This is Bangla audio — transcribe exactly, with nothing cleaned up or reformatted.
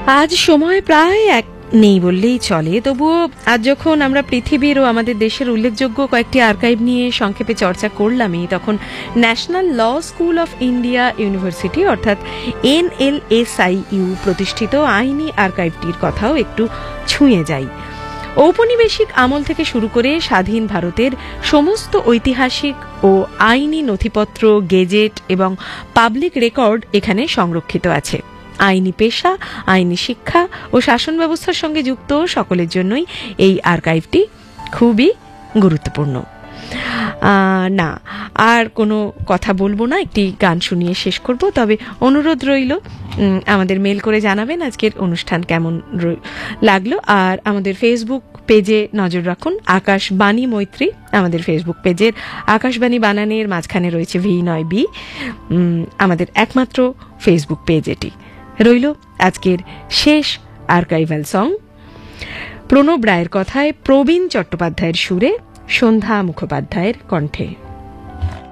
আজ সময় প্রায় এক নেই বললেই চলে, তবুও আজ যখন আমরা পৃথিবীর ও আমাদের দেশের উল্লেখযোগ্য কয়েকটি আর্কাইভ নিয়ে সংক্ষেপে চর্চা করলামই, তখন national law school of India university অর্থাৎ N L S I U প্রতিষ্ঠিত আইনি আর্কাইভটির কথাও একটু ছুঁয়ে যাই। ঔপনিবেশিক আমল থেকে শুরু করে স্বাধীন ভারতের সমস্ত ঐতিহাসিক ও আইনি নথিপত্র, গেজেট এবং পাবলিক রেকর্ড এখানে সংরক্ষিত আছে। আইনি পেশা, আইনি শিক্ষা ও শাসন ব্যবস্থার সঙ্গে যুক্ত সকলের জন্যই এই আর্কাইভটি খুবই গুরুত্বপূর্ণ। না আর কোনো কথা বলবো না, একটি গান শুনিয়ে শেষ করব। তবে অনুরোধ রইল আমাদের মেল করে জানাবেন আজকের অনুষ্ঠান কেমন লাগলো। আর আমাদের ফেসবুক পেজে নজর রাখুন, আকাশবাণী মৈত্রী। আমাদের ফেসবুক পেজের আকাশবাণী বানানের মাঝখানে রয়েছে ভি নয় বি, আমাদের একমাত্র ফেসবুক পেজ এটি। রইল আজকের শেষ আর্কাইভাল সং, প্রণব রায়ের কথায় প্রবীণ চট্টোপাধ্যায়ের সুরে, সন্ধ্যা মুখোপাধ্যায়ের কণ্ঠে।